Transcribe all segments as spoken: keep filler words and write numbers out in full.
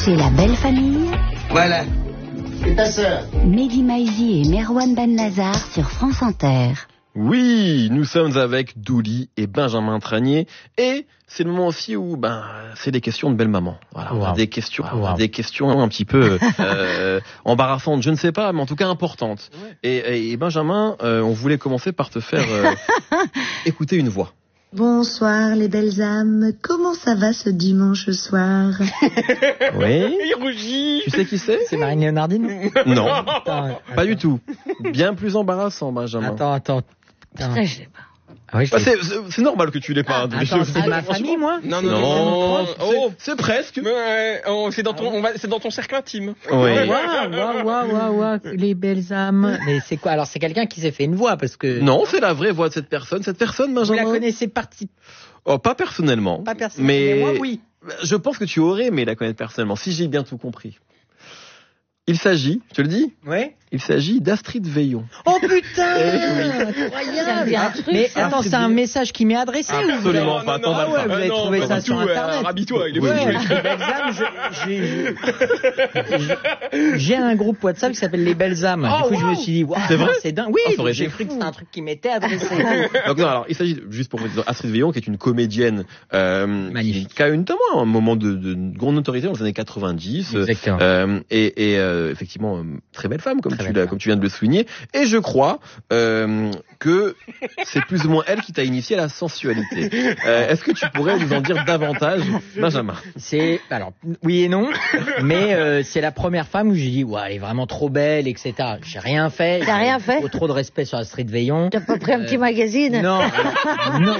écoutez La Belle Famille. Voilà. C'est ta sœur. Mehdi Maizi et Merwan Ben Lazar sur France Inter. Oui, nous sommes avec Douli et Benjamin Tranier et c'est le moment aussi où ben c'est des questions de belle maman. Voilà, wow. des questions, wow. des questions un petit peu euh, embarrassantes, je ne sais pas, mais en tout cas importantes. Ouais. Et, et Benjamin, euh, on voulait commencer par te faire euh, écouter une voix. Bonsoir les belles âmes, comment ça va ce dimanche soir? Oui. Il rougit. Tu sais qui c'est? C'est Marine Léonardine? Non, attends, attends. Pas du tout. Bien plus embarrassant, Benjamin. Attends, attends. attends. Ça, je sais pas. Ah oui, bah c'est, c'est normal que tu l'aies pas. Ah, attends, c'est de ma famille, moi? Non, non, non. non. Oh, c'est, c'est presque. Mais, oh, c'est dans ton, on va, c'est dans ton cercle intime. Oui. Waouh, waouh, waouh, waouh, waouh, les belles âmes. Mais c'est quoi? Alors, c'est quelqu'un qui s'est fait une voix, parce que. Non, c'est la vraie voix de cette personne. Cette personne, Benjamin. Vous la connaissez partie. Oh, pas personnellement. Pas personnellement. Mais, mais moi, oui. Je pense que tu aurais aimé la connaître personnellement, si j'ai bien tout compris. Il s'agit, je te le dis? Ouais. Il s'agit d'Astrid Veillon. Oh putain! Incroyable! Ah, mais attends, c'est un message qui m'est adressé. Absolument ou... pas. Non, non, ah ouais, vous avez non, trouvé ça sur tout, Internet. Euh, Rabis-toi, il est ouais, fou. Les belles âmes, j'ai, j'ai, j'ai un groupe WhatsApp qui s'appelle Les Belles âmes. Oh, du coup, wow. je me suis dit, waouh, c'est vrai? C'est dingue. Oui, oh, j'ai cru que c'était un truc qui m'était adressé. Donc non, alors il s'agit juste pour vous dire Astrid Veillon, qui est une comédienne euh, magnifique, qui a eu notamment un moment de, de grande notoriété dans les années quatre-vingt-dix. Exactement. Euh, et, et euh, effectivement, euh, très belle femme, comme tu, l'as, comme tu viens de le souligner. Et je crois euh, que c'est plus ou moins elle qui t'a initié à la sensualité. Euh, est-ce que tu pourrais nous en dire davantage, Benjamin? C'est alors oui et non, mais euh, c'est la première femme où j'ai dit ouais, elle est vraiment trop belle, et cetera. J'ai rien fait. T'as rien fait? Trop, trop de respect sur Astrid Veillon. T'as pas pris un euh, petit magazine? Non, non.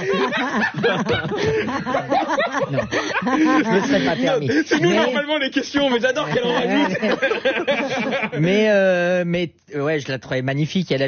Non. Je me serais pas permis. C'est nous mais... normalement les questions, mais j'adore qu'elle en rajoute. mais euh, mais ouais, je la trouvais magnifique. Elle a